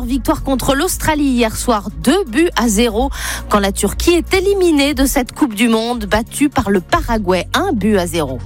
leur victoire contre l'Australie hier soir, 2-0, quand la Turquie est éliminée de cette Coupe du Monde, battue par le Paraguay, 1-0.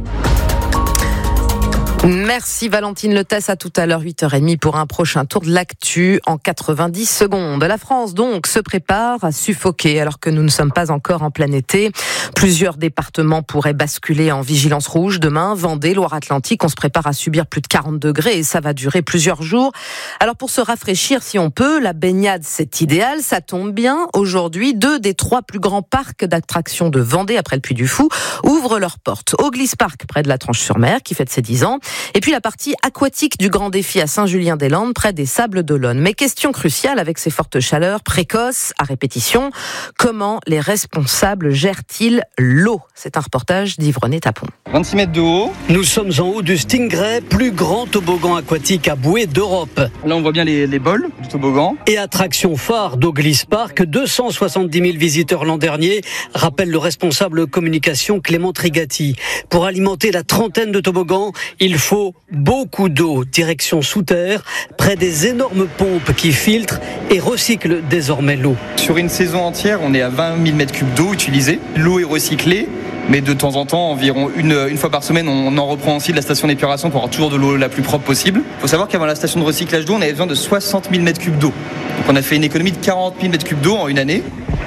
Merci Valentine Letesse, à tout à l'heure 8h30 pour un prochain tour de l'actu en 90 secondes. La France donc se prépare à suffoquer alors que nous ne sommes pas encore en plein été. Plusieurs départements pourraient basculer en vigilance rouge demain. Vendée, Loire-Atlantique, on se prépare à subir plus de 40 degrés et ça va durer plusieurs jours. Alors pour se rafraîchir si on peut, la baignade c'est idéal, ça tombe bien. Aujourd'hui, 2 des 3 plus grands parcs d'attractions de Vendée après le Puy du Fou ouvrent leurs portes. Auglis Park près de la Tranche-sur-Mer qui fête ses 10 ans. Et puis la partie aquatique du Grand Défi à Saint-Julien-des-Landes, près des Sables d'Olonne. Mais question cruciale avec ces fortes chaleurs précoces à répétition, comment les responsables gèrent-ils l'eau ? C'est un reportage d'Yves René Tapon. 26 mètres de haut. Nous sommes en haut du Stingray, plus grand toboggan aquatique à bouée d'Europe. Là on voit bien les bols du toboggan. Et attraction phare d'Auglis Park, 270 000 visiteurs l'an dernier, rappelle le responsable communication Clément Trigati. Pour alimenter la trentaine de toboggans, il faut beaucoup d'eau, direction sous terre, près des énormes pompes qui filtrent et recyclent désormais l'eau. Sur une saison entière, on est à 20 000 mètres cubes d'eau utilisée. L'eau est recyclée, mais de temps en temps, environ une fois par semaine, on en reprend aussi de la station d'épuration pour avoir toujours de l'eau la plus propre possible. Il faut savoir qu'avant la station de recyclage d'eau, on avait besoin de 60 000 mètres cubes d'eau. Donc on a fait une économie de 40 000 mètres cubes d'eau en une année.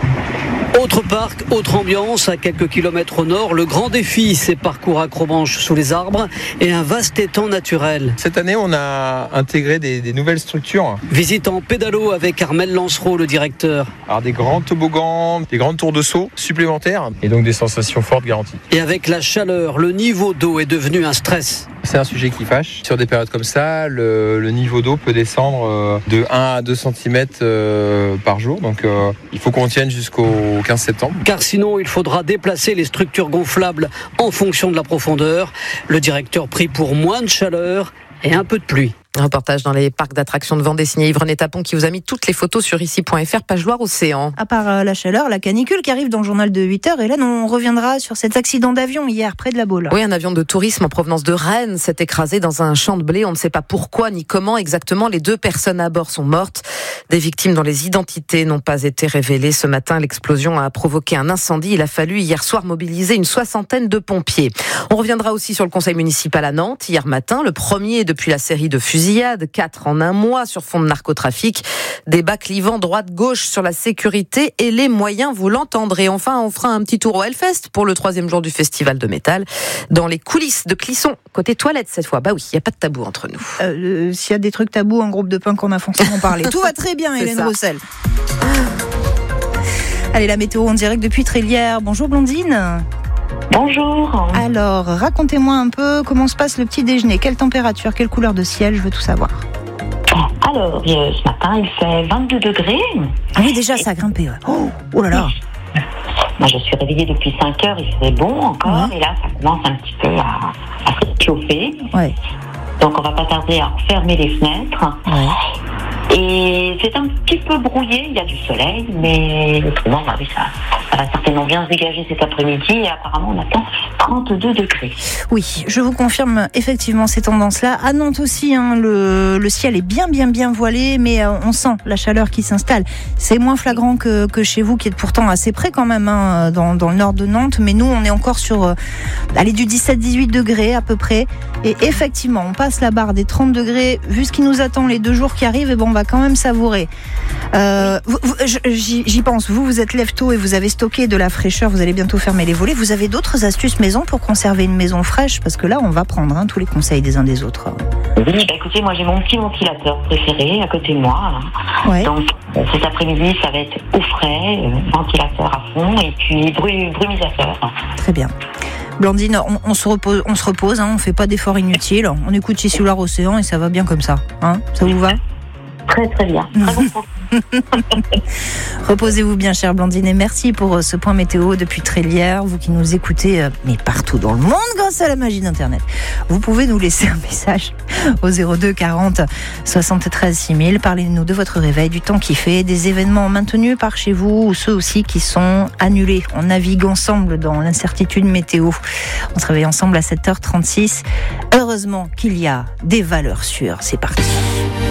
Autre parc, autre ambiance, à quelques kilomètres au nord, le Grand Défi, ses parcours accrobranches sous les arbres et un vaste étang naturel. Cette année, on a intégré des nouvelles structures. Visite en pédalo avec Armel Lancereau, le directeur. Alors des grands toboggans, des grandes tours de saut supplémentaires et donc des sensations fortes garanties. Et avec la chaleur, le niveau d'eau est devenu un stress. C'est un sujet qui fâche. Sur des périodes comme ça, le niveau d'eau peut descendre de 1 à 2 cm par jour. Donc il faut qu'on tienne jusqu'au 15 septembre. Car sinon, il faudra déplacer les structures gonflables en fonction de la profondeur. Le directeur prie pour moins de chaleur et un peu de pluie. Un reportage dans les parcs d'attractions de Vendée signé Yves René Tapon qui vous a mis toutes les photos sur ici.fr, page Loire-Océan. À part la chaleur, la canicule qui arrive dans le journal de 8h. Et là, on reviendra sur cet accident d'avion hier près de la Baule. Oui, un avion de tourisme en provenance de Rennes s'est écrasé dans un champ de blé. On ne sait pas pourquoi ni comment exactement. Les 2 personnes à bord sont mortes. Des victimes dont les identités n'ont pas été révélées. Ce matin, l'explosion a provoqué un incendie. Il a fallu hier soir mobiliser une 60aine de pompiers. On reviendra aussi sur le conseil municipal à Nantes. Hier matin, le premier depuis la série de fusillades, 4 en un mois sur fond de narcotrafic. Débat clivant droite-gauche sur la sécurité et les moyens, vous l'entendrez. Enfin, on fera un petit tour au Hellfest pour le 3e jour du festival de métal. Dans les coulisses de Clisson, côté toilette cette fois. Bah oui, il n'y a pas de tabou entre nous. S'il y a des trucs tabous, un groupe de punk, on a forcément parlé. Tout va très bien, Hélène Roussel. Allez, la météo en direct depuis Trélières. Bonjour Blondine. Bonjour. Alors, racontez-moi un peu comment se passe le petit déjeuner. Quelle température, quelle couleur de ciel, je veux tout savoir. Alors, ce matin, il fait 22 degrés. Ah oui, déjà, ça a grimpé. Ouais. Oh là là. Moi, je suis réveillée depuis 5 heures, il faisait bon encore. Ouais. Et là, ça commence un petit peu à se chauffer. Ouais. Donc, on va pas tarder à fermer les fenêtres. Ouais. Et c'est un petit peu brouillé, il y a du soleil, mais autrement, bah oui, ça va certainement bien se dégager cet après-midi et apparemment on attend 32 degrés. Oui, je vous confirme effectivement ces tendances-là. À Nantes aussi, le ciel est bien voilé, mais on sent la chaleur qui s'installe. C'est moins flagrant que chez vous, qui êtes pourtant assez près quand même, dans le nord de Nantes, mais nous on est encore sur du 17-18 degrés à peu près. Et effectivement, on passe la barre des 30 degrés. Vu ce qui nous attend les 2 jours qui arrivent, et bon, on va quand même savourer. J'y pense, vous êtes lève-tôt et vous avez stocké de la fraîcheur, vous allez bientôt fermer les volets. Vous avez d'autres astuces maison pour conserver une maison fraîche? Parce que là, on va prendre tous les conseils des uns des autres. Oui, écoutez, moi j'ai mon petit ventilateur préféré à côté de moi. Ouais. Donc cet après-midi, ça va être au frais, ventilateur à fond et puis brumisateur. Très bien. Blandine, on se repose, on fait pas d'efforts inutiles, on écoute ici Loire-Océan et ça va bien comme ça. Ça vous va? Très très bien. Très bon. Reposez-vous bien, chère Blandine, et merci pour ce point météo depuis Trélières. Vous qui nous écoutez, mais partout dans le monde grâce à la magie d'Internet. Vous pouvez nous laisser un message au 02 40 73 6000. Parlez-nous de votre réveil, du temps qui fait, des événements maintenus par chez vous ou ceux aussi qui sont annulés. On navigue ensemble dans l'incertitude météo. On se réveille ensemble à 7h36. Heureusement qu'il y a des valeurs sûres. C'est parti.